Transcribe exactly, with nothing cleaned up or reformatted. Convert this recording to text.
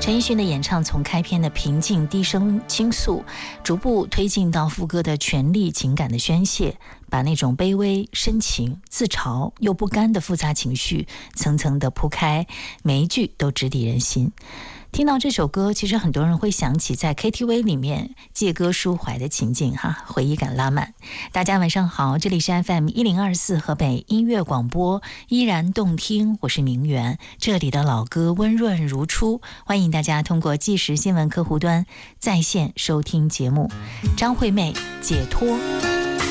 陈奕迅的演唱从开篇的平静低声倾诉，逐步推进到副歌的权力情感的宣泄，把那种卑微、深情、自嘲又不甘的复杂情绪层层的铺开，每一句都直抵人心。听到这首歌，其实很多人会想起在 K T V 里面借歌抒怀的情境哈，回忆感拉满。大家晚上好，这里是 F M 一零二四河北音乐广播，依然动听，我是明媛，这里的老歌温润如初，欢迎大家通过即时新闻客户端在线收听节目。张惠妹解脱。